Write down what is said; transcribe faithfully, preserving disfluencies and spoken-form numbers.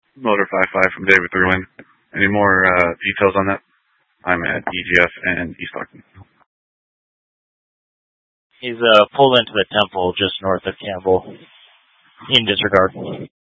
Motor five five from David Thruin. Any more uh, details on that? I'm at E G F and East Stockton. He's uh, pulled into the temple just north of Campbell. In disregard.